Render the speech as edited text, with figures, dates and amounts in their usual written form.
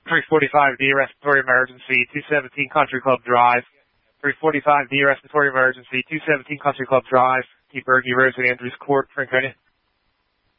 345D respiratory emergency, 217 Country Club Drive. 345D respiratory emergency, 217 Country Club Drive. Keep Berkey Road to Andrews Court, Franconia.